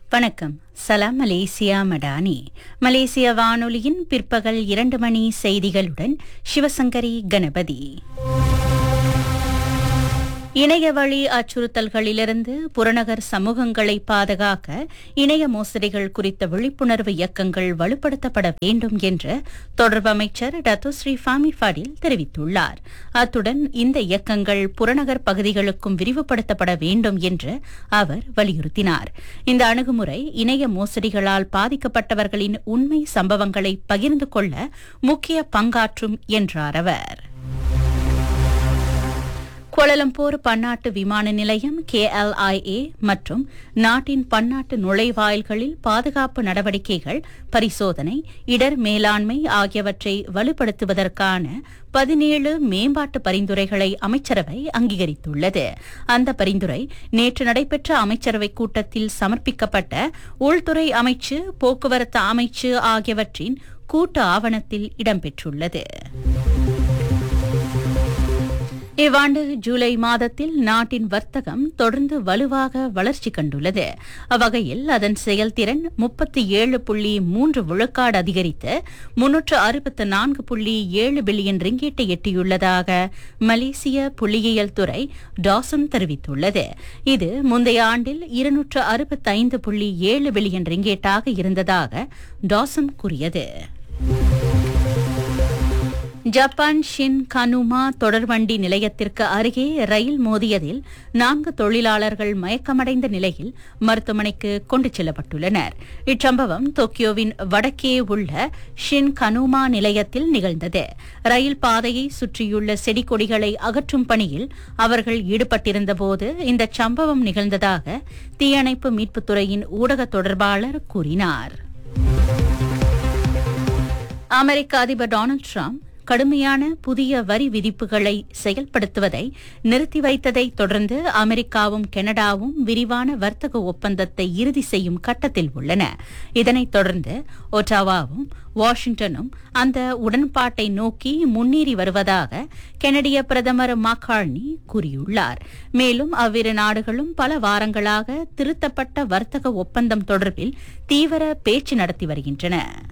வணக்கம். சலாம் மலேசியா மடானி. மலேசிய வானொலியின் பிற்பகல் 2 மணி செய்திகளுடன் சிவசங்கரி கணபதி. இணைய வழி அச்சுறுத்தல்களிலிருந்து புறநகர் சமூகங்களை பாதுகாக்க இணைய மோசடிகள் குறித்த விழிப்புணர்வு இயக்கங்கள் வலுப்படுத்தப்பட வேண்டும் என்று தொடர்பு அமைச்சர் டத்தோஸ்ரீ ஃபாமி ஃபடில் தெரிவித்துள்ளார். அத்துடன் இந்த இயக்கங்கள் புறநகர் பகுதிகளுக்கும் விரிவுபடுத்தப்பட வேண்டும் என்று அவர் வலியுறுத்தினார். இந்த அணுகுமுறை இணைய மோசடிகளால் பாதிக்கப்பட்டவர்களின் உண்மை சம்பவங்களை பகிர்ந்து கொள்ள முக்கிய பங்காற்றும் என்றார் அவர். கோலலம்பூர் பன்னாட்டு விமான நிலையம் KLIA மற்றும் நாட்டின் பன்னாட்டு நுழைவாயில்களில் பாதுகாப்பு நடவடிக்கைகள், பரிசோதனை, இடர் மேலாண்மை ஆகியவற்றை வலுப்படுத்துவதற்கான 17 மேம்பாட்டு பரிந்துரைகளை அமைச்சரவை அங்கீகரித்துள்ளது. அந்த பரிந்துரை நேற்று நடைபெற்ற அமைச்சரவை கூட்டத்தில் சமர்ப்பிக்கப்பட்ட உள்துறை அமைச்சு, போக்குவரத்து அமைச்சு ஆகியவற்றின் கூட்டு ஆவணத்தில் இடம்பெற்றுள்ளது. இவ்வாண்டு ஜூலை மாதத்தில் நாட்டின் வர்த்தகம் தொடர்ந்து வலுவாக வளர்ச்சி கண்டுள்ளது. அவ்வகையில் அதன் செயல்திறன் 37.3 விழுக்காடு அதிகரித்து 364.7 பில்லியன் ரிங்கெட்டை எட்டியுள்ளதாக மலேசிய புள்ளியியல் துறை டாசன் தெரிவித்துள்ளது. இது முந்தைய ஆண்டில் 265.7 பில்லியன் ரிங்கெட்டாக இருந்ததாக டாசன் கூறியது. ஜப்பான் ஷின் கனுமா தொடர்வண்டி நிலையத்திற்கு அருகே ரயில் மோதியதில் 4 தொழிலாளர்கள் மயக்கமடைந்த நிலையில் மருத்துவமனைக்கு கொண்டு செல்லப்பட்டுள்ளனர். இச்சம்பவம் டோக்கியோவின் வடக்கே உள்ள ஷின் கனுமா நிலையத்தில் நிகழ்ந்தது. ரயில் பாதையை சுற்றியுள்ள செடி கொடிகளை அகற்றும் பணியில் அவர்கள் ஈடுபட்டிருந்தபோது இந்த சம்பவம் நிகழ்ந்ததாக தீயணைப்பு மீட்புத்துறையின் ஊடக தொடர்பாளர் கூறினார். அமெரிக்க அதிபர் டொனால்ட் ட்ரம்ப் கடுமையான புதிய வரி விதிப்புகளை செயல்படுத்துவதை நிறுத்தி வைத்ததை தொடர்ந்து அமெரிக்காவும் கனடாவும் விரிவான வர்த்தக ஒப்பந்தத்தை இறுதி செய்யும் கட்டத்தில் உள்ளன. இதனைத் தொடர்ந்து ஒட்டாவாவும் வாஷிங்டனும் அந்த உடன்பாட்டை நோக்கி முன்னேறி வருவதாக கனடிய பிரதமர் மக்கார்னி கூறியுள்ளார். மேலும் அவ்விரு நாடுகளும் பல வாரங்களாக திருத்தப்பட்ட வர்த்தக ஒப்பந்தம் தொடர்பில் தீவிர பேச்சு நடத்தி வருகின்றன.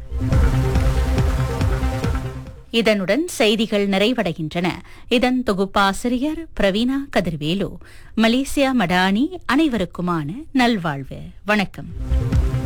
இதனுடன் செய்திகள் நிறைவடைகின்றன. இதன் தொகுப்பாசிரியர் பிரவீணா கதிர்வேலு. மலேசியா மடானி அனைவருக்குமான நல்வாழ்வு. வணக்கம்.